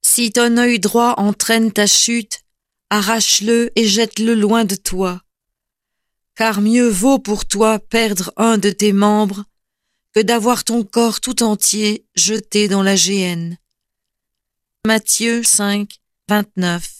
Si ton œil droit entraîne ta chute, arrache-le et jette-le loin de toi. Car mieux vaut pour toi perdre un de tes membres que d'avoir ton corps tout entier jeté dans la géhenne. Matthieu 5, 29.